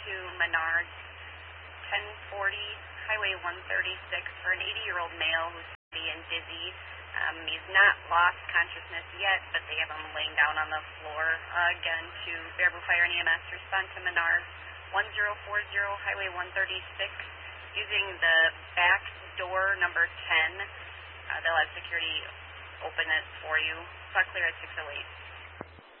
to Menards, 1040 Highway 136 for an 80-year-old male who's heavy and dizzy. He's not lost consciousness yet, but they have him laying down on the floor. Again, to Baraboo Fire and EMS, respond to Menards, 1040 Highway 136, using the back door number 10. They'll have security open it for you. Talk clear at 608.